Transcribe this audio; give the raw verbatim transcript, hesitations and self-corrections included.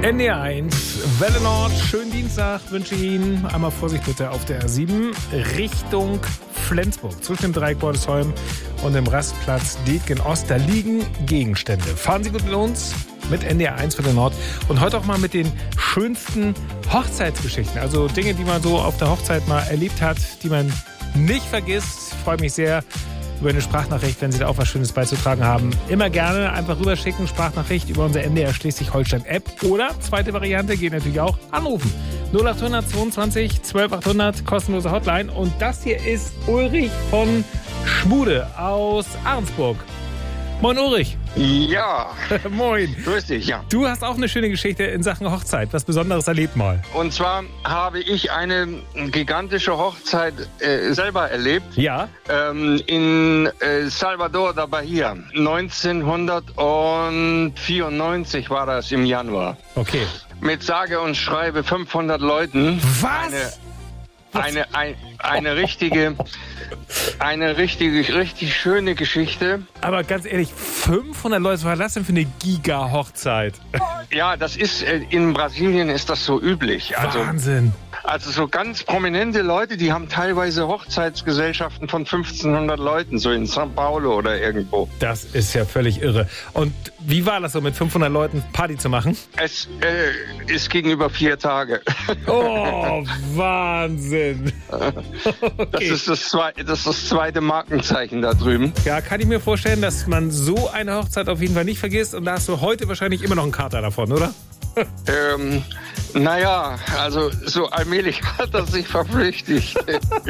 N D R eins, Welle Nord, schönen Dienstag wünsche ich Ihnen. Einmal Vorsicht bitte auf der R sieben Richtung Flensburg. Zwischen dem Dreieck Bordesholm und dem Rastplatz Dietgen Ost, da liegen Gegenstände. Fahren Sie gut mit uns, mit N D R eins Welle Nord. Und heute auch mal mit den schönsten Hochzeitsgeschichten. Also Dinge, die man so auf der Hochzeit mal erlebt hat, die man nicht vergisst. Ich freue mich sehr über eine Sprachnachricht, wenn Sie da auch was Schönes beizutragen haben. Immer gerne einfach rüberschicken, Sprachnachricht über unsere N D R Schleswig-Holstein-App. Oder, zweite Variante, geht natürlich auch, anrufen. null acht zweiundzwanzig zwölf achthundert, kostenlose Hotline. Und das hier ist Ulrich von Schmude aus Ahrensburg. Moin Ulrich. Ja. Moin. Grüß dich, ja. Du hast auch eine schöne Geschichte in Sachen Hochzeit. Was Besonderes erlebt mal. Und zwar habe ich eine gigantische Hochzeit äh, selber erlebt. Ja. Ähm, in äh, Salvador da Bahia. neunzehnhundertvierundneunzig war das im Januar. Okay. Mit sage und schreibe fünfhundert Leuten. Was? Eine, eine, ein, eine richtige... Eine richtig, richtig schöne Geschichte. Aber ganz ehrlich, fünfhundert Leute, was war das denn für eine Giga-Hochzeit? Ja, das ist, in Brasilien ist das so üblich. Also, Wahnsinn. Also so ganz prominente Leute, die haben teilweise Hochzeitsgesellschaften von fünfzehnhundert Leuten, so in São Paulo oder irgendwo. Das ist ja völlig irre. Und wie war das so, mit fünfhundert Leuten Party zu machen? Es äh, ist gegenüber vier Tage. Oh, Wahnsinn. Okay. Das ist das, zwei, das ist das zweite Markenzeichen da drüben. Ja, kann ich mir vorstellen, dass man so eine Hochzeit auf jeden Fall nicht vergisst. Und da hast du heute wahrscheinlich immer noch einen Kater davon, oder? ähm, naja, also so allmählich hat er sich verflüchtigt.